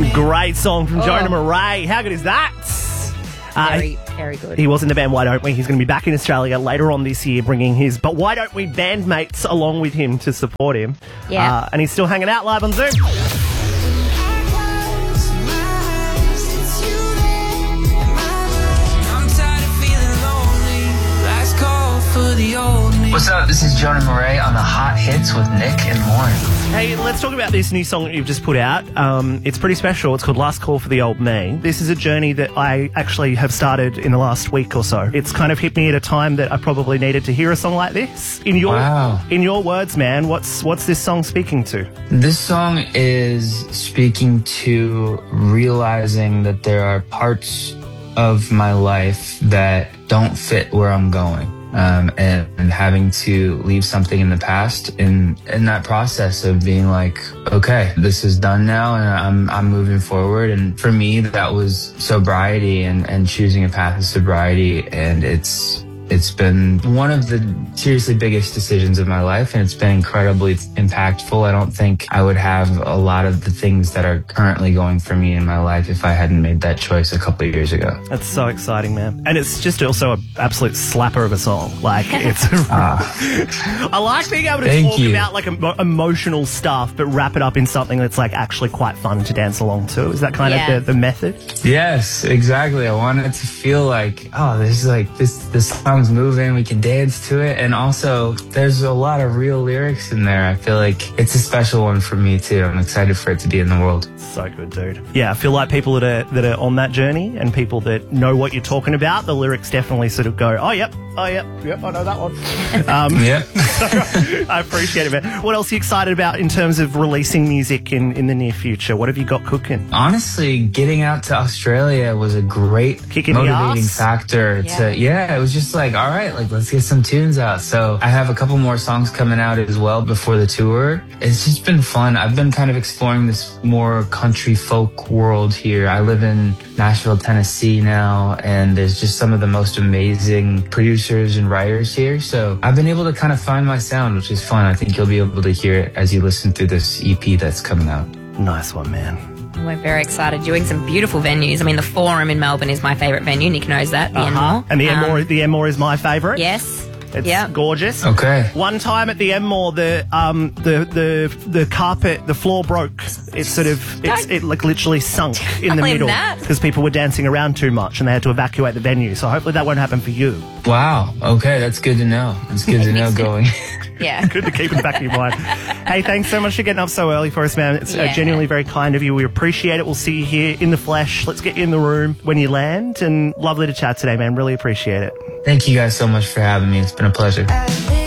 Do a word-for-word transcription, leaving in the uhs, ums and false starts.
Great song from Oh. Jonah Murray. How good is that? Uh, Very, very good. He was in the band Why Don't We? He's going to be back in Australia later on this year bringing his But Why Don't We bandmates along with him to support him. Yeah. Uh, and he's still hanging out live on Zoom. What's up? This is Jonah Murray on the Hot Hits with Nick and Lauren. Hey, let's talk about this new song that you've just put out. Um, it's pretty special. It's called Last Call for the Old Me. This is a journey that I actually have started in the last week or so. It's kind of hit me at a time that I probably needed to hear a song like this. In your Wow. in your words, man, what's what's this song speaking to? This song is speaking to realizing that there are parts of my life that don't fit where I'm going. Um, and, and having to leave something in the past, and in that process of being like, okay, this is done now, and I'm I'm moving forward. And for me, that was sobriety and, and choosing a path of sobriety, and it's it's been one of the seriously biggest decisions of my life, and it's been incredibly impactful. I don't think I would have a lot of the things that are currently going for me in my life if I hadn't made that choice a couple of years ago. That's so exciting, man. And it's just also an absolute slapper of a song. Like, it's... I like being able to Thank talk you. about, like, emo- emotional stuff, but wrap it up in something that's, like, actually quite fun to dance along to. Is that kind Yeah. of the, the method? Yes, exactly. I want it to feel like, oh, this is like this this song's moving, we can dance to it. And also there's a lot of real lyrics in there. I feel like it's a special one for me too. I'm excited for it to be in the world. So good, dude. Yeah, I feel like people that are that are on that journey and people that know what you're talking about, the lyrics definitely sort of go, oh, yep, oh, yep, yep, I know that one. Um, Yeah. I appreciate it, man. What else are you excited about in terms of releasing music in, in the near future? What have you got cooking? Honestly, getting out to Australia was a great Kick in the motivating ass? factor Yeah. to, yeah, it was just like, all right, like let's get some tunes out. So I have a couple more songs coming out as well before the tour. It's just been fun. I've been kind of exploring this more country folk world here. I live in Nashville, Tennessee now, and there's just some of the most amazing producers and writers here. So I've been able to kind of find my sound, which is fun. I think you'll be able to hear it as you listen through this E P that's coming out. Nice one, man. We're very excited. Doing some beautiful venues. I mean, the Forum in Melbourne is my favourite venue. Nick knows that. The Uh-huh. Enmore. And the Um, Enmore, the Enmore is my favourite. Yes. It's Yeah. gorgeous. Okay. One time at the Enmore, the um the the the carpet, the floor broke. It sort of it's, it like literally sunk in the Don't middle that. because people were dancing around too much and they had to evacuate the venue. So hopefully that won't happen for you. Wow. Okay, that's good to know. It's good to know going. Yeah. Good to keep in the back of your mind. Hey, thanks so much for getting up so early for us, man. It's uh, Yeah. genuinely very kind of you. We appreciate it. We'll see you here in the flesh. Let's get you in the room when you land. And lovely to chat today, man. Really appreciate it. Thank you guys so much for having me. It's been a pleasure.